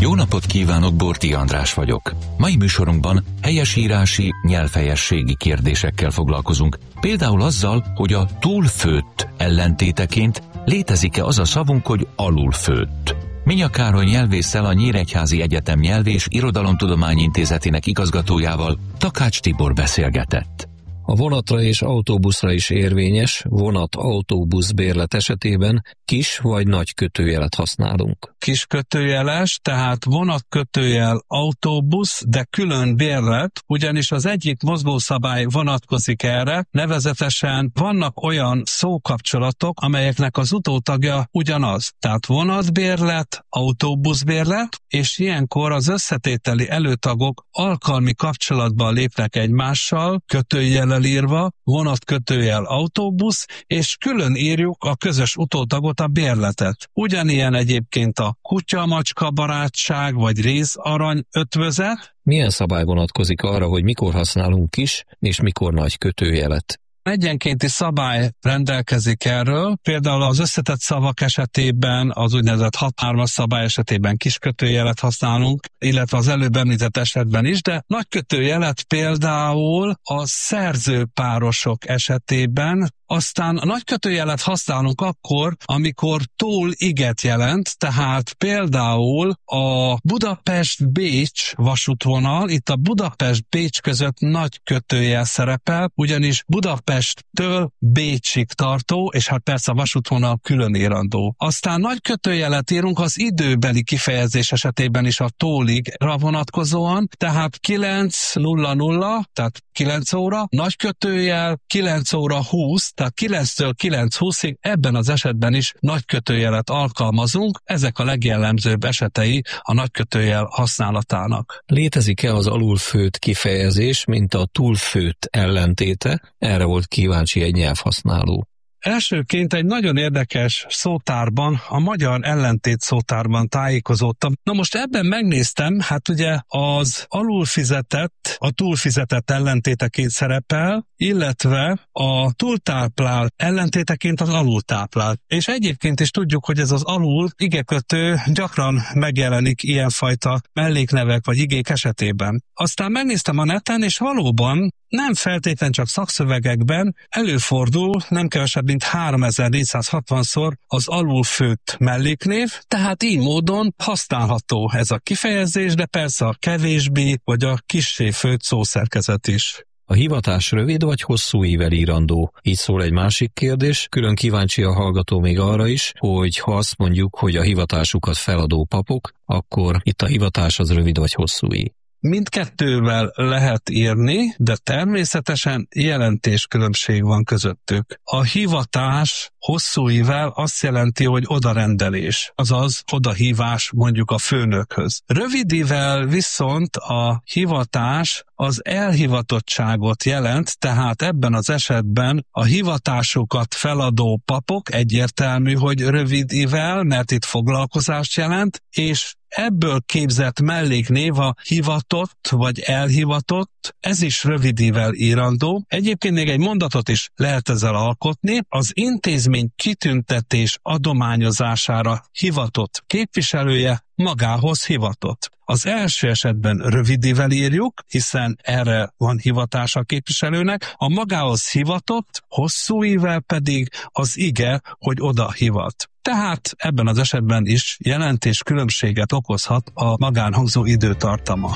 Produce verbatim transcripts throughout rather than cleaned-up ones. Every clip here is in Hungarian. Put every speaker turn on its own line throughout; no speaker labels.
Jó napot kívánok, Borti András vagyok. Mai műsorunkban helyesírási, nyelvhelyességi kérdésekkel foglalkozunk. Például azzal, hogy a túlfőtt ellentéteként létezik-e az a szavunk, hogy alulfőtt. Minya Károly nyelvésszel, a Nyíregyházi Egyetem Nyelv- és Irodalomtudományi Intézetének igazgatójával Takács Tibor beszélgetett.
A vonatra és autóbuszra is érvényes vonat-autóbusz bérlet esetében kis vagy nagy kötőjelet használunk.
Kis kötőjeles, tehát vonat kötőjel autóbusz, de külön bérlet, ugyanis az egyik mozgószabály vonatkozik erre, nevezetesen vannak olyan szókapcsolatok, amelyeknek az utótagja ugyanaz. Tehát vonatbérlet, autóbuszbérlet, és ilyenkor az összetételi előtagok alkalmi kapcsolatban lépnek egymással, kötőjellel írva, vonat kötőjel autóbusz, és külön írjuk a közös utótagot, a bérletet. Ugyanilyen egyébként a kutya-macska barátság, vagy réz-arany ötvözet.
Milyen szabály vonatkozik arra, hogy mikor használunk kis és mikor nagy kötőjelet?
Egyenkénti szabály rendelkezik erről, például az összetett szavak esetében, az úgynevezett hat-hármas szabály esetében kis kötőjelet használunk, illetve az előbb említett esetben is, de nagy kötőjelet például a szerzőpárosok esetében. Aztán a nagy kötőjelet használunk akkor, amikor túl iget jelent, tehát például a Budapest-Bécs vasútvonal, itt a Budapest-Bécs között nagy kötőjel szerepel, ugyanis Budapesttől Bécsig tartó, és hát persze a vasútvonal külön írandó. Aztán nagy kötőjelet írunk az időbeli kifejezés esetében is a tóligra vonatkozóan, tehát kilenc nulla nulla, tehát kilenc óra, nagy kötőjel kilenc óra húsz, tehát kilenctől kilenc húszig ebben az esetben is nagy kötőjelet alkalmazunk, ezek a legjellemzőbb esetei a nagy kötőjel használatának.
Létezik-e az alulfőtt kifejezés, mint a túlfőtt ellentéte? Erre volt kíváncsi egy nyelvhasználó.
Elsőként egy nagyon érdekes szótárban, a magyar ellentét szótárban tájékozódtam. Na most ebben megnéztem, hát ugye az alulfizetett, a túlfizetett ellentéteként szerepel, illetve a túltáplált ellentéteként az alultáplált. És egyébként is tudjuk, hogy ez az alul igekötő gyakran megjelenik ilyenfajta melléknevek vagy igék esetében. Aztán megnéztem a neten, és valóban nem feltétlen csak szakszövegekben előfordul nem kevesebb, mint háromezer-négyszázhatvanszor az alulfőtt melléknév, tehát így módon használható ez a kifejezés, de persze a kevésbé vagy a kissé főtt szószerkezet is.
A hivatás rövid vagy hosszú ível írandó? Így szól egy másik kérdés. Külön kíváncsi a hallgató még arra is, hogy ha azt mondjuk, hogy a hivatásukat feladó papok, akkor itt a hivatás az rövid vagy hosszú íj.
Mindkettővel lehet írni, de természetesen jelentéskülönbség van közöttük. A hivatás hosszú ível azt jelenti, hogy odarendelés, azaz odahívás mondjuk a főnökhöz. Rövid ível viszont a hivatás az elhivatottságot jelent, tehát ebben az esetben a hivatásukat feladó papok egyértelmű, hogy rövid ível, mert itt foglalkozást jelent, és ebből képzett melléknév a hivatott vagy elhivatott, ez is rövidível írandó. Egyébként még egy mondatot is lehet ezzel alkotni. Az intézmény kitüntetés adományozására hivatott képviselője magához hivatott. Az első esetben rövidível írjuk, hiszen erre van hivatása a képviselőnek, a magához hivatott, hosszú ível pedig az ige, hogy oda hivat. Tehát ebben az esetben is jelentés különbséget okozhat a magánhangzó időtartama.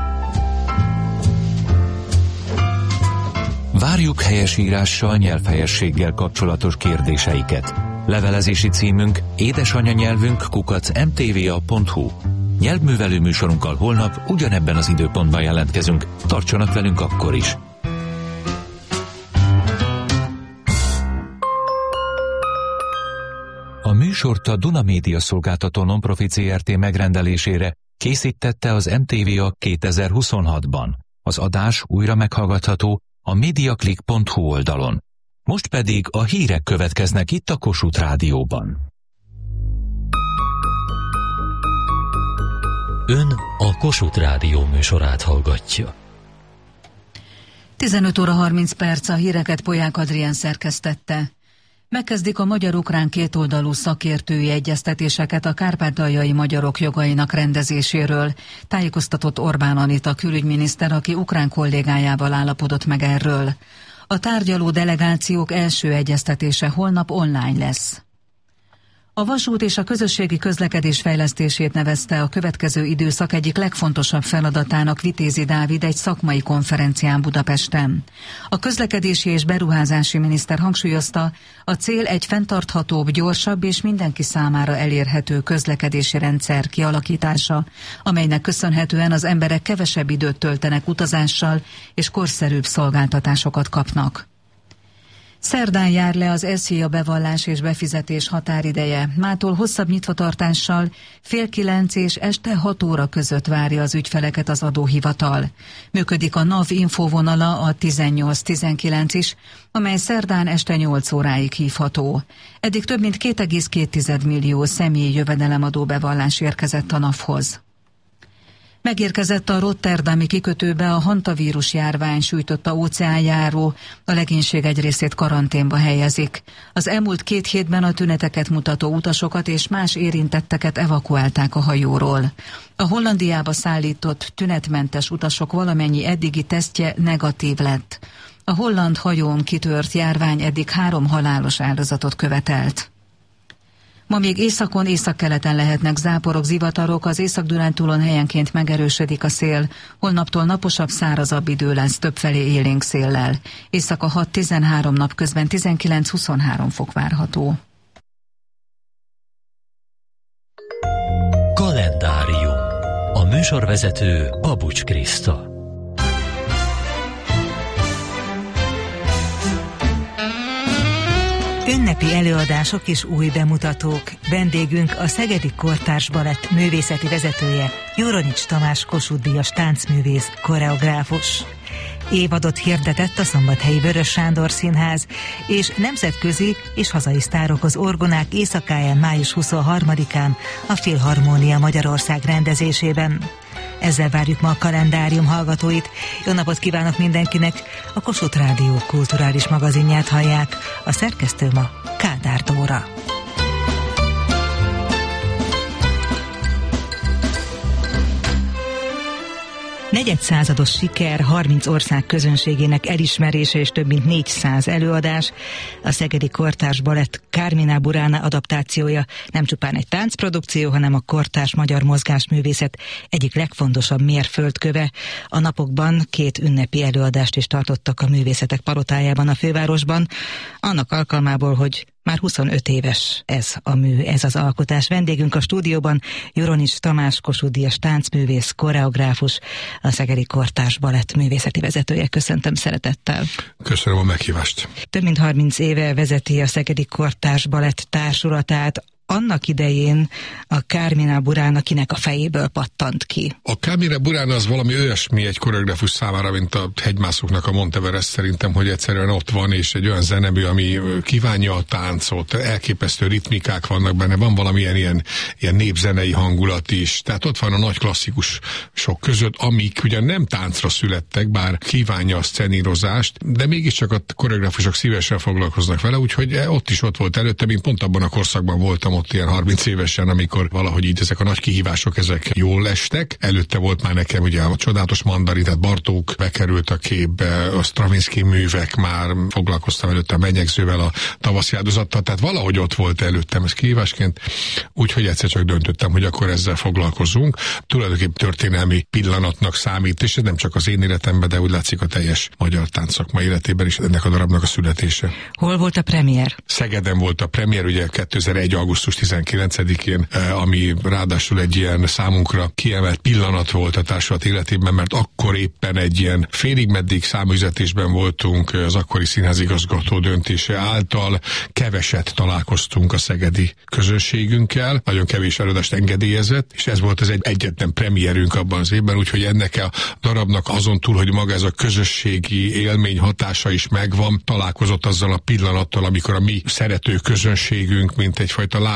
Várjuk helyesírással, nyelvhelyességgel kapcsolatos kérdéseiket. Levelezési címünk édesanyanyelvünk kukac em té vé a pont hú. Nyelvművelő műsorunkkal holnap ugyanebben az időpontban jelentkezünk. Tartsanak velünk akkor is! A műsort a Duna Média Szolgáltató Nonprofit zé er té megrendelésére készítette az em té vé a kétezer-huszonhatban. Az adás újra meghallgatható a mediaclick pont hú oldalon. Most pedig a hírek következnek itt a Kossuth Rádióban.
Ön a Kossuth Rádió műsorát hallgatja.
tizenöt óra harminc perc, a híreket Polyák Adrián szerkesztette. Megkezdik a magyar-ukrán kétoldalú szakértői egyeztetéseket a kárpátaljai magyarok jogainak rendezéséről. Tájékoztatott Orbán Anita külügyminiszter, aki ukrán kollégájával állapodott meg erről. A tárgyaló delegációk első egyeztetése holnap online lesz. A vasút és a közösségi közlekedés fejlesztését nevezte a következő időszak egyik legfontosabb feladatának Vitézi Dávid egy szakmai konferencián Budapesten. A közlekedési és beruházási miniszter hangsúlyozta, a cél egy fenntarthatóbb, gyorsabb és mindenki számára elérhető közlekedési rendszer kialakítása, amelynek köszönhetően az emberek kevesebb időt töltenek utazással és korszerűbb szolgáltatásokat kapnak. Szerdán jár le az SZIA bevallás és befizetés határideje. Mától hosszabb nyitvatartással fél kilenc és este hat óra között várja az ügyfeleket az adóhivatal. Működik a NAV infóvonala, a tizennyolc tizenkilenc is, amely szerdán este nyolc óráig hívható. Eddig több mint két egész két millió személyi jövedelemadó bevallás érkezett a NAV-hoz. Megérkezett a rotterdami kikötőbe a hantavírus járvány sújtotta óceánjáró, a legénység egy részét karanténba helyezik. Az elmúlt két hétben a tüneteket mutató utasokat és más érintetteket evakuálták a hajóról. A Hollandiába szállított tünetmentes utasok valamennyi eddigi tesztje negatív lett. A holland hajón kitört járvány eddig három halálos áldozatot követelt. Ma még északon, északkeleten lehetnek záporok, zivatarok, az Észak-Dunántúlon helyenként megerősödik a szél, holnaptól naposabb, szárazabb idő lesz, többfelé élénk széllel. Éjszaka hat tizenhárom, napközben tizenkilenc huszonhárom fok várható.
Kalendárium. A műsorvezető Babucs Kriszta.
Ünnepi előadások és új bemutatók. Vendégünk a Szegedi Kortárs Balett művészeti vezetője, Joronics Tamás Kossuth-díjas táncművész, koreográfus. Évadot hirdetett a szombathelyi Vörös Sándor Színház, és nemzetközi és hazai sztárok az orgonák éjszakáján május huszonharmadikán a Filharmónia Magyarország rendezésében. Ezzel várjuk ma a kalendárium hallgatóit. Jó napot kívánok mindenkinek! A Kossuth Rádió kulturális magazinját hallják. A szerkesztő ma Kádár Dóra. Negyedszázados siker, harminc ország közönségének elismerése és több mint négyszáz előadás. A Szegedi Kortárs Balett Carmina Burana adaptációja nem csupán egy táncprodukció, hanem a kortárs magyar mozgásművészet egyik legfontosabb mérföldköve. A napokban két ünnepi előadást is tartottak a Művészetek Palotájában a fővárosban, annak alkalmából, hogy már huszonöt éves ez a mű, ez az alkotás. Vendégünk a stúdióban Joronics Tamás Kossuth-díjas táncművész, koreográfus, a Szegedi Kortárs Balett művészeti vezetője. Köszöntöm szeretettel.
Köszönöm a meghívást.
Több mint harminc éve vezeti a Szegedi Kortárs Balett társulatát. Annak idején a Carmina Burana kinek a fejéből pattant ki?
A Carmina Burana az valami olyasmi egy koreográfus számára, mint a hegymászóknak a Monteverest szerintem, hogy egyszerűen ott van, és egy olyan zenemű, ami kívánja a táncot, elképesztő ritmikák vannak benne, van valamilyen ilyen, ilyen népzenei hangulat is, tehát ott van a nagy klasszikus sok között, amik ugyan nem táncra születtek, bár kívánja a szcenírozást, de mégiscsak a koreográfusok szívesen foglalkoznak vele, úgyhogy ott is ott volt előtte, mint pont abban a korszakban voltam ott ilyen harminc évesen, amikor valahogy így ezek a nagy kihívások, ezek jól estek. Előtte volt már nekem ugye a csodálatos Mandarin, tehát Bartók bekerült a képbe, a Stravinsky művek, már foglalkoztam előtte a Menyegzővel, a Tavaszi áldozattal, tehát valahogy ott volt előttem ez kihívásként, úgyhogy egyszer csak döntöttem, hogy akkor ezzel foglalkozunk. Tulajdonképpen történelmi pillanatnak számít, és ez nem csak az én életemben, de úgy látszik a teljes magyar táncszakma életében is ennek a darabnak a születése.
Hol volt a premier?
Szegeden volt a premier, ugye kétezer-egy. augusztus tizenkilencedikén, ami ráadásul egy ilyen számunkra kiemelt pillanat volt a társulat életében, mert akkor éppen egy ilyen félig meddig száműzetésben voltunk az akkori színházigazgató döntése által, keveset találkoztunk a szegedi közönségünkkel, nagyon kevés előadást engedélyezett, és ez volt az egy egyetlen premierünk abban az évben, úgyhogy ennek a darabnak azon túl, hogy maga ez a közösségi élmény hatása is megvan, találkozott azzal a pillanattal, amikor a mi szerető közönségünk, mint egyfajta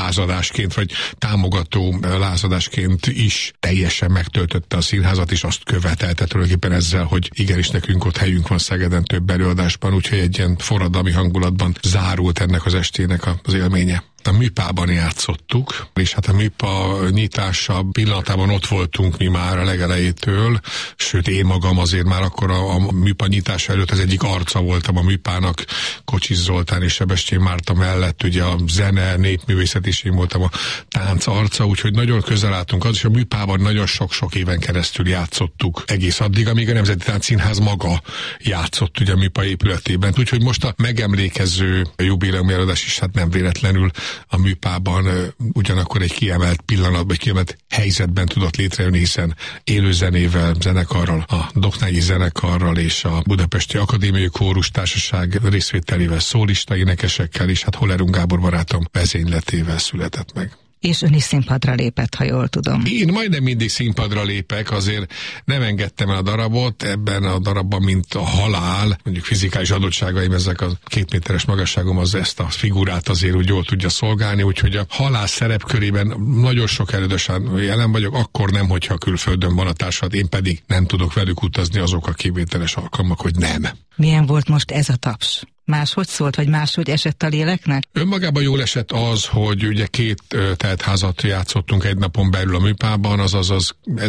lázadásként, vagy támogató lázadásként is teljesen megtöltötte a színházat, és azt követelte tulajdonképpen ezzel, hogy igenis nekünk ott helyünk van Szegeden több előadásban, úgyhogy egy ilyen forradalmi hangulatban zárult ennek az estének az élménye. A Műpában játszottuk, és hát a Műpa nyitása pillanatában ott voltunk mi már a legelejétől, sőt én magam azért már akkor a, a Műpa nyitása előtt az egyik arca voltam a Műpának, Kocsis Zoltán és Sebestyén Márta mellett, ugye a zene, népművészet is én voltam a tánc arca, úgyhogy nagyon közel álltunk az, és a Műpában nagyon sok-sok éven keresztül játszottuk egész addig, amíg a Nemzeti Táncszínház maga játszott ugye a Műpa épületében. Úgyhogy most a megemlékező jubileumi előadás is hát nem véletlenül a Műpában ugyanakkor egy kiemelt pillanatban, egy kiemelt helyzetben tudott létrejönni, hiszen élőzenével, zenekarral, a Doknányi zenekarral és a Budapesti Akadémiai Kórus Társaság részvételével, szólista énekesekkel és hát Holler Gábor barátom vezényletével született meg.
És ön is színpadra lépett, ha jól tudom.
Én majdnem mindig színpadra lépek, azért nem engedtem el a darabot, ebben a darabban, mint a halál, mondjuk fizikális adottságaim, ezek a két méteres magasságom az ezt a figurát azért úgy jól tudja szolgálni, úgyhogy a halál szerepkörében nagyon sok előadáson jelen vagyok, akkor nem, hogyha külföldön van a társad, én pedig nem tudok velük utazni, azok a kivételes alkalmak, hogy nem.
Milyen volt most ez a taps? Máshogy szólt, vagy máshogy esett a léleknek?
Önmagában jól esett az, hogy ugye két teltházat játszottunk egy napon belül a Műpában, azaz az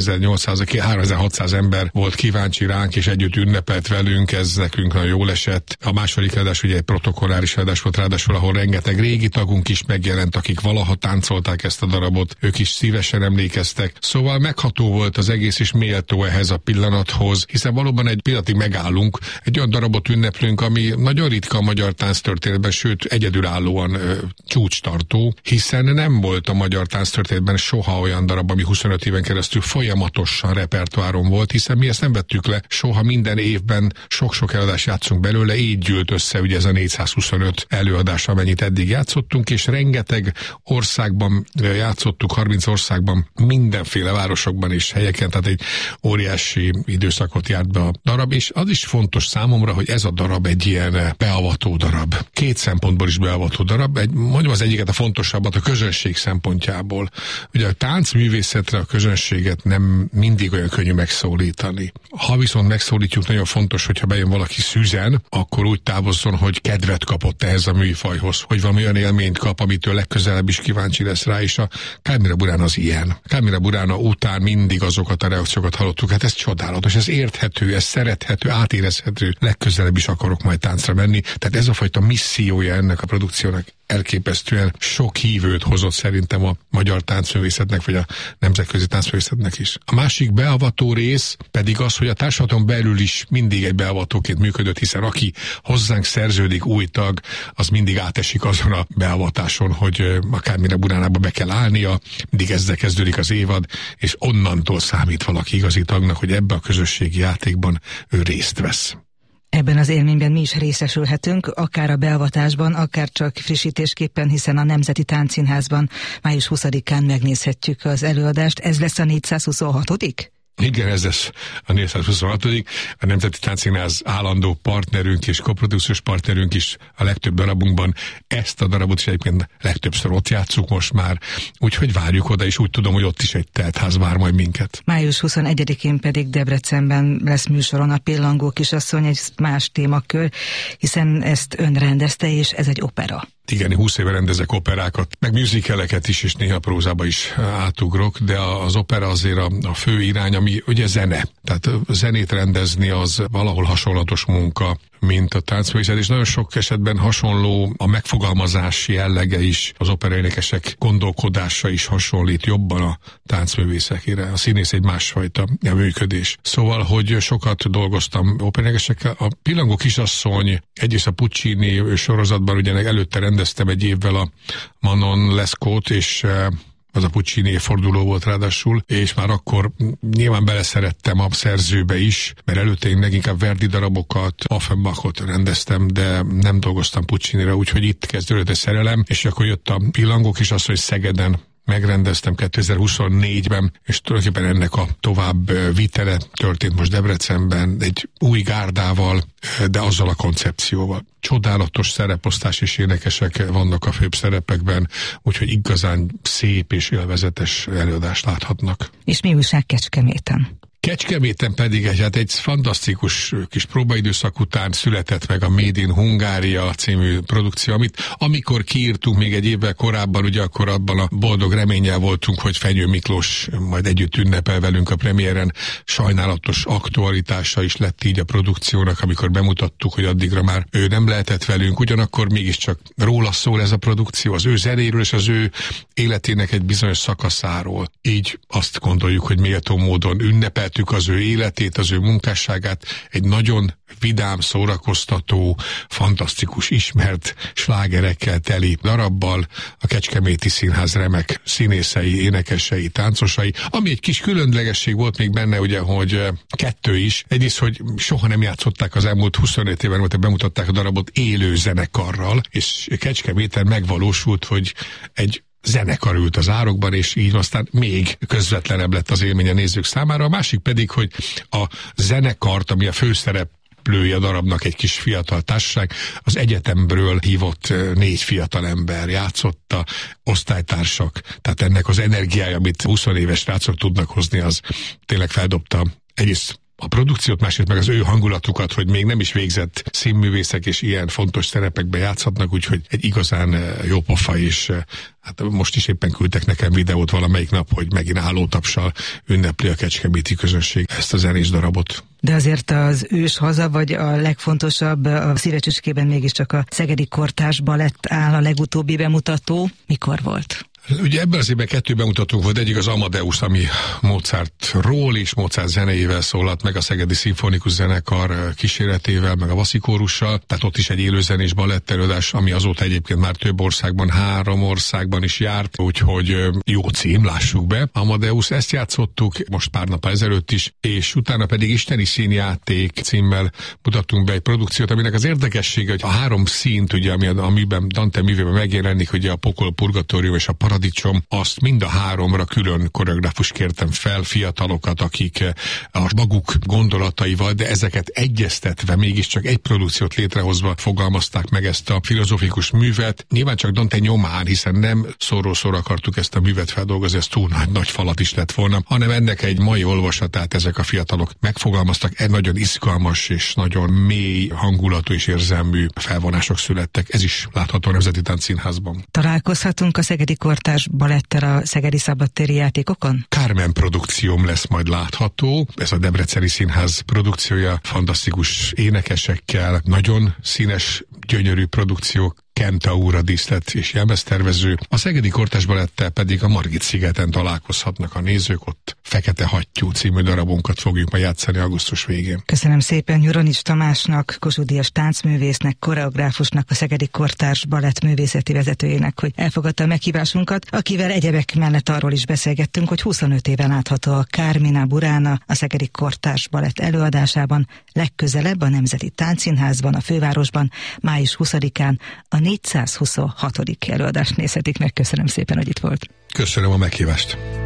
ezernyolcszáz-háromezerhatszáz ember volt kíváncsi ránk, és együtt ünnepelt velünk, ez nekünk nagyon jól esett. A második adás ugye egy protokolláris adás volt, ráadásul, ahol rengeteg régi tagunk is megjelent, akik valaha táncolták ezt a darabot, ők is szívesen emlékeztek. Szóval megható volt az egész, és méltó ehhez a pillanathoz, hiszen valóban egy pillanatig megállunk, egy olyan darabot ünneplünk, ami nagyon ritka a magyar tánctörténetben, sőt egyedülállóan ö, csúcstartó, hiszen nem volt a magyar tánctörténetben soha olyan darab, ami huszonöt éven keresztül folyamatosan repertoáron volt, hiszen mi ezt nem vettük le, soha minden évben sok-sok előadást játszunk belőle, így gyűlt össze ugye ez a négyszázhuszonöt előadás, amennyit eddig játszottunk, és rengeteg országban játszottuk, harminc országban, mindenféle városokban és helyeken, tehát egy óriási időszakot járt be a darab, és az is fontos számomra, hogy ez a darab egy ilyen beavató darab. Két szempontból is beavató darab. Egy, mondjam az egyiket, a fontosabbat a közönség szempontjából. Ugye a táncművészetre a közönséget nem mindig olyan könnyű megszólítani. Ha viszont megszólítjuk, nagyon fontos, hogyha bejön valaki szüzen, akkor úgy távozzon, hogy kedvet kapott ehhez a műfajhoz, hogy valami olyan élményt kap, amitől legközelebb is kíváncsi lesz rá, és a Kármira Burána az ilyen. Kármira Burána után mindig azokat a reakciókat hallottuk, hát ez csodálatos, ez érthető, ez szerethető, átérezhető, legközelebb is akarok majd táncra menni. Tehát ez a fajta missziója ennek a produkciónak elképesztően sok hívőt hozott szerintem a magyar táncművészetnek, vagy a nemzetközi táncművészetnek is. A másik beavató rész pedig az, hogy a társadalom belül is mindig egy beavatóként működött, hiszen aki hozzánk szerződik új tag, az mindig átesik azon a beavatáson, hogy a Kármira Buránába be kell állnia, mindig ezzel kezdődik az évad, és onnantól számít valaki igazi tagnak, hogy ebbe a közösségi játékban ő részt vesz.
Ebben az élményben mi is részesülhetünk, akár a beavatásban, akár csak frissítésképpen, hiszen a Nemzeti Táncszínházban május huszadikán megnézhetjük az előadást. Ez lesz a négyszázhuszonhatodik?
Igen, ez lesz a négyszázhuszonhatodik A Nemzeti Táncszínház állandó partnerünk és koprodukciós partnerünk is a legtöbb darabunkban. Ezt a darabot is egyébként legtöbbször ott játsszuk most már, úgyhogy várjuk oda, és úgy tudom, hogy ott is egy teltház vár majd minket.
május huszonegyedikén pedig Debrecenben lesz műsoron a Pillangó kisasszony, egy más témakör, hiszen ezt ön rendezte, és ez egy opera.
Igen, én húsz éve rendezek operákat, meg musicaleket is, és néha prózába is átugrok, de az opera azért a, a fő irány, ami ugye zene. Tehát zenét rendezni az valahol hasonlatos munka, mint a táncművészet, és nagyon sok esetben hasonló a megfogalmazási jellege is, az operaénekesek gondolkodása is hasonlít jobban a táncművészekére. A színész egy másfajta működés. Szóval, hogy sokat dolgoztam operaénekesekkel. A Pillangó kisasszony, egyrészt a Puccini sorozatban, ugye előtte rendeztem egy évvel a Manon Lescaut, és az a Puccini forduló volt ráadásul, és már akkor nyilván beleszerettem a szerzőbe is, mert előtte én leginkább Verdi darabokat, Offenbachot rendeztem, de nem dolgoztam Puccinira, úgyhogy itt kezdődött a szerelem, és akkor jött a Pillangó kisasszony Szegeden megrendeztem kétezer-huszonnégyben, és tulajdonképpen ennek a tovább vitele történt most Debrecenben egy új gárdával, de azzal a koncepcióval. Csodálatos szereposztás és énekesek vannak a főbb szerepekben, úgyhogy igazán szép és élvezetes előadást láthatnak.
És mi újság Kecskeméten?
Kecskeméten pedig egy, hát egy fantasztikus kis próbaidőszak után született meg a Made in Hungária című produkció, amit amikor kiírtunk még egy évvel korábban, ugye akkor abban a boldog reménnyel voltunk, hogy Fenyő Miklós majd együtt ünnepel velünk a premiéren. Sajnálatos aktualitása is lett így a produkciónak, amikor bemutattuk, hogy addigra már ő nem lehetett velünk, ugyanakkor mégiscsak róla szól ez a produkció, az ő zenéről és az ő életének egy bizonyos szakaszáról. Így azt gondoljuk, hogy méltó módon ünnepel az ő életét, az ő munkásságát egy nagyon vidám, szórakoztató, fantasztikus, ismert slágerekkel teli darabbal, a Kecskeméti Színház remek színészei, énekesei, táncosai, ami egy kis különlegesség volt még benne, ugye, hogy kettő is. Egyrészt, hogy soha nem játszották az elmúlt huszonöt éven, hogy bemutatták a darabot élő zenekarral, és Kecskeméten megvalósult, hogy egy zenekar ült az árokban, és így aztán még közvetlenebb lett az élmény a nézők számára. A másik pedig, hogy a zenekart, ami a főszerep a darabnak egy kis fiatal társaság, az egyetemről hívott négy fiatal ember játszotta, osztálytársak, tehát ennek az energiája, amit húsz éves srácok tudnak hozni, az tényleg feldobta egyrészt a produkciót, másrészt meg az ő hangulatukat, hogy még nem is végzett színművészek és ilyen fontos szerepekben játszhatnak, úgyhogy egy igazán jó pofa, és hát most is éppen küldtek nekem videót valamelyik nap, hogy megint állótapsal ünnepli a kecskeméti közönség ezt a zenés darabot.
De azért az ős haza, vagy a legfontosabb, a Szívecsüskében mégiscsak a Szegedi Kortárs Balett áll, a legutóbbi bemutató. Mikor volt?
Ugye ebben az évben kettő bemutatónk volt, egyik az Amadeus, ami Mozartról és Mozart zenéjével szólalt meg a Szegedi Szimfonikus Zenekar kíséretével, meg a Vaszikórussal, tehát ott is egy élőzenés balettelőadás, ami azóta egyébként már több országban, három országban is járt, úgyhogy jó cím, lássuk be. Amadeus, ezt játszottuk most pár nap ezelőtt is, és utána pedig Isteni Színjáték címmel mutattunk be egy produkciót, aminek az érdekessége, hogy a három színt, ugye, ami a műben, Dante művében megjelenik, ugye a Pokol, Purgatórium és a Paradicsom, azt mind a háromra külön koreográfus kértem fel, fiatalokat, akik a maguk gondolataival, de ezeket egyeztetve, mégiscsak egy produkciót létrehozva fogalmazták meg ezt a filozófikus művet. Nyilván csak Dante nyomán, hiszen nem szóról szóra akartuk ezt a művet feldolgozni, ez túl nagy, nagy falat is lett volna, hanem ennek egy mai olvasatát ezek a fiatalok megfogalmaztak, egy nagyon izgalmas és nagyon mély hangulatú és érzelmű felvonások születtek. Ez is látható a Nemzeti Táncszínházban.
Találkozhatunk a Szegedi Kortárs Balettel a Szegedi Szabadtéri Játékokon?
Carmen produkcióm lesz majd látható. Ez a Debreceni Színház produkciója, fantasztikus énekesekkel, nagyon színes, gyönyörű produkciók, Kentaur a díszlet és jelmeztervező. A Szegedi Kortárs Balettel pedig a Margit-szigeten találkozhatnak a nézők, ott Fekete Hattyú című darabunkat fogjuk majd játszani augusztus végén.
Köszönöm szépen Juronics Tamásnak, Kossuth Díjas táncművésznek, koreográfusnak, a Szegedi Kortárs Balett művészeti vezetőjének, hogy elfogadta a meghívásunkat, akivel egyebek mellett arról is beszélgettünk, hogy huszonöt éve látható a Carmina Burana a Szegedi Kortárs Balett előadásában, legközelebb a Nemzeti Táncszínházban, a fővárosban, május huszadikán a négyszázhuszonhatodik előadást nézhetik meg. Köszönöm szépen, hogy itt volt.
Köszönöm a meghívást.